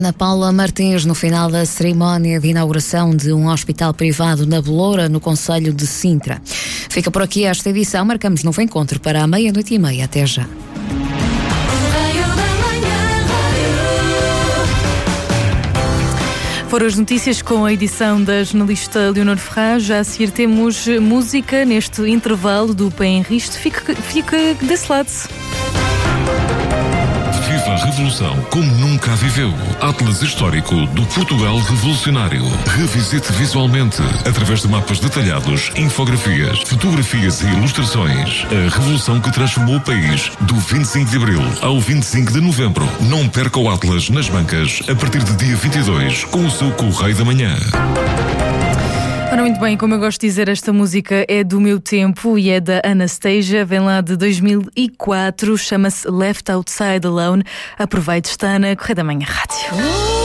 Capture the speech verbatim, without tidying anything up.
Ana Paula Martins, no final da cerimónia de inauguração de um hospital privado na Beloura, no concelho de Sintra. Fica por aqui esta edição. Marcamos novo encontro para a meia-noite e meia. Até já. Foram as notícias com a edição da jornalista Leonor Ferraz. Já a seguir temos música neste intervalo do Pé em Risto. Fique, fique desse lado. Viva a Revolução como nunca a viveu. Atlas histórico do Portugal revolucionário. Revisite visualmente, através de mapas detalhados, infografias, fotografias e ilustrações, a revolução que transformou o país do vinte e cinco de Abril ao vinte e cinco de Novembro. Não perca o Atlas nas bancas a partir de dia vinte e dois com o seu Correio da Manhã. Ora, muito bem, como eu gosto de dizer, esta música é do meu tempo e é da Anastasia, vem lá de dois mil e quatro, chama-se Left Outside Alone. Aproveite, está na Correio da Manhã Rádio.